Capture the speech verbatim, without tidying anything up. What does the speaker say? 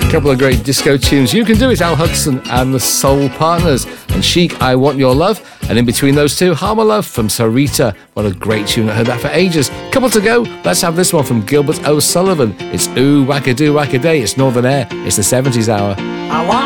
A couple of great disco tunes. You Can Do It, Al Hudson and the Soul Partners. And Chic, I Want Your Love. And in between those two, Harmer Love from Sarita. What a great tune. I heard that for ages. Couple to go. Let's have this one from Gilbert O'Sullivan. It's Ooh Wackadoo Wackaday. It's Northern Air. It's the seventies hour. I want